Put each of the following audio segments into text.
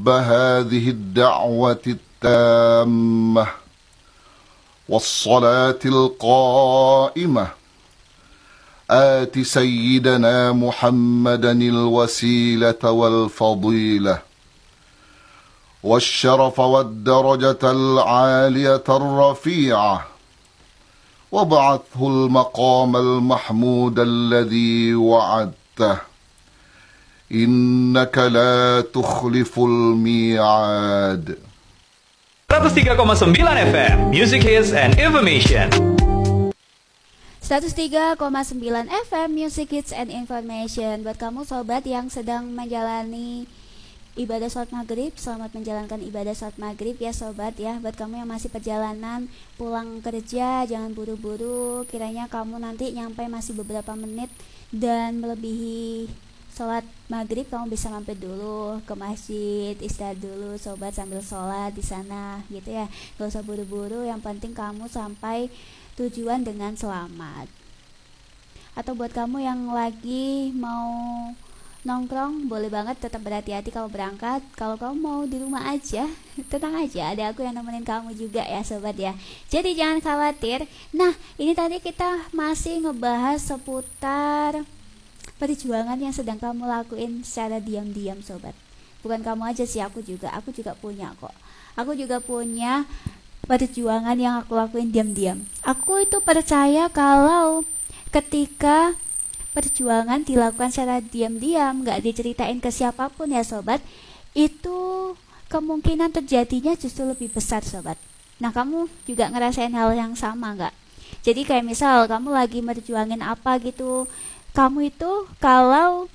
رب هذه الدعوة التامة والصلاة القائمة آت سيدنا محمدا الوسيلة والفضيلة والشرف والدرجة العالية الرفيعة وابعثه المقام المحمود الذي وعدته إنك لا تخلف الميعاد. 103,9 FM Music Hits and Information. 103,9 FM Music Hits and Information. Buat kamu sobat yang sedang menjalani ibadah sholat maghrib, selamat menjalankan ibadah sholat maghrib ya sobat ya. Buat kamu yang masih perjalanan pulang kerja, jangan buru-buru. Kiranya kamu nanti nyampe masih beberapa menit dan melebihi sholat maghrib, kamu bisa mampir dulu ke masjid, istirahat dulu sobat sambil sholat di sana gitu ya. Gak usah buru-buru, yang penting kamu sampai tujuan dengan selamat. Atau buat kamu yang lagi mau nongkrong, boleh banget tetap berhati-hati kalau berangkat. Kalau kamu mau di rumah aja, tenang aja, ada aku yang nemenin kamu juga ya sobat ya. Jadi jangan khawatir. Nah, ini tadi kita masih ngebahas seputar perjuangan yang sedang kamu lakuin secara diam-diam sobat. Bukan kamu aja sih, aku juga punya kok. Aku juga punya perjuangan yang aku lakuin diam-diam. Aku itu percaya kalau ketika perjuangan dilakukan secara diam-diam, gak diceritain ke siapapun ya sobat, itu kemungkinan terjadinya justru lebih besar sobat. Nah, kamu juga ngerasain hal yang sama gak? Jadi kayak misal kamu lagi merjuangin apa gitu, kamu itu kalau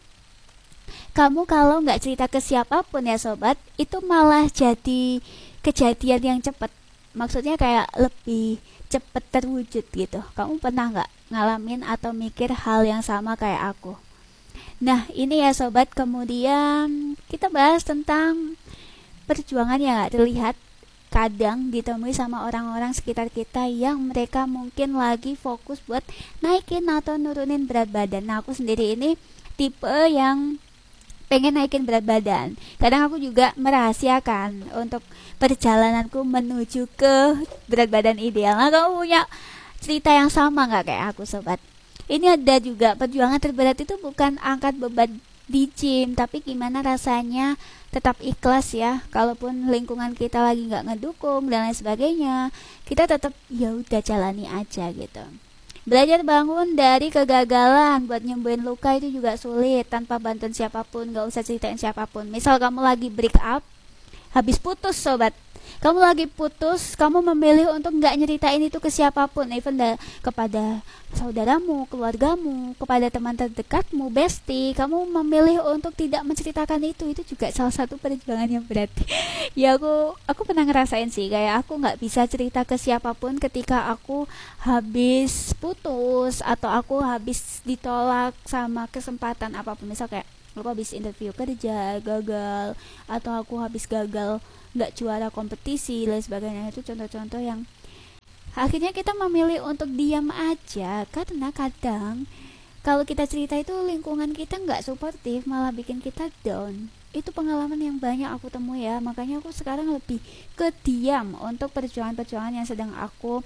nggak cerita ke siapapun ya sobat, itu malah jadi kejadian yang cepat. Maksudnya kayak lebih cepat terwujud gitu. Kamu pernah nggak ngalamin atau mikir hal yang sama kayak aku? Nah ini ya sobat, kemudian kita bahas tentang perjuangan yang nggak terlihat, kadang ditemui sama orang-orang sekitar kita yang mereka mungkin lagi fokus buat naikin atau nurunin berat badan. Nah aku sendiri ini tipe yang pengen naikin berat badan. Kadang aku juga merahasiakan untuk perjalananku menuju ke berat badan ideal. Nah kamu punya cerita yang sama gak kayak aku sobat? Ini ada juga perjuangan terberat itu bukan angkat beban di gym, tapi gimana rasanya tetap ikhlas ya, kalaupun lingkungan kita lagi gak ngedukung dan lain sebagainya, kita tetap ya udah jalani aja gitu. Belajar bangun dari kegagalan buat nyembuhin luka itu juga sulit tanpa bantuan siapapun, gak usah ceritain siapapun. Misal kamu lagi break up, habis putus sobat, kamu lagi putus, kamu memilih untuk gak nyeritain itu ke siapapun, even kepada saudaramu, keluargamu, kepada teman terdekatmu, bestie. Kamu memilih untuk tidak menceritakan itu juga salah satu perjuangan yang berat. Ya aku pernah ngerasain sih, kayak aku gak bisa cerita ke siapapun ketika aku habis putus atau aku habis ditolak sama kesempatan apapun. Misal kayak aku habis interview kerja gagal, atau aku habis gagal nggak juara kompetisi dan sebagainya. Itu contoh-contoh yang akhirnya kita memilih untuk diam aja, karena kadang kalau kita cerita itu lingkungan kita nggak suportif, malah bikin kita down. Itu pengalaman yang banyak aku temui ya, makanya aku sekarang lebih ke diam untuk perjuangan-perjuangan yang sedang aku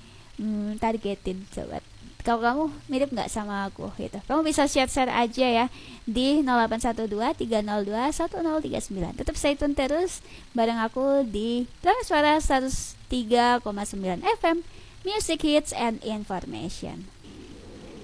targetin sobat. Kalau kamu mirip nggak sama aku gitu, kamu bisa share aja ya di 0812-302-1039. Tetap stay tune terus bareng aku di Transsuara 103,9 FM Music Hits and Information.